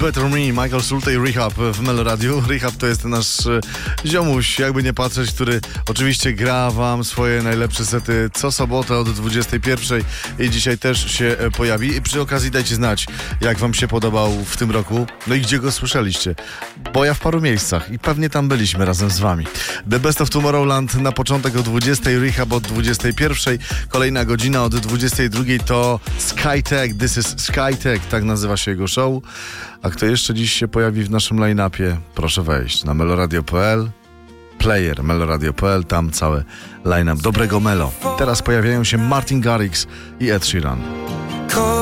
Better Me, Michael Schulte i Rehab w Meloradiu. Rehab to jest nasz ziomuś, jakby nie patrzeć, który oczywiście gra wam swoje najlepsze sety co sobotę od 21 i dzisiaj też się pojawi. I przy okazji dajcie znać, jak wam się podobał w tym roku, no i gdzie go słyszeliście. Bo ja w paru miejscach i pewnie tam byliśmy razem z wami. The Best of Tomorrowland na początek o 20, Rehab od 21, kolejna godzina od 22 to Skytech, This is Skytech, tak nazywa się jego show. A kto jeszcze dziś się pojawi w naszym line-upie? Proszę wejść na meloradio.pl, player meloradio.pl, tam cały line-up dobrego melo. Teraz pojawiają się Martin Garrix i Ed Sheeran.